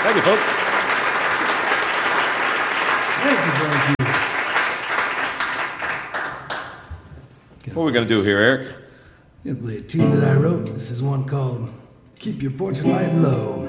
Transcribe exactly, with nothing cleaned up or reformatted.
Thank you, folks. Thank you, thank you. What are we going to do here, Eric? I'm going to play a tune that I wrote. This is one called Keep Your Portrait Light Low.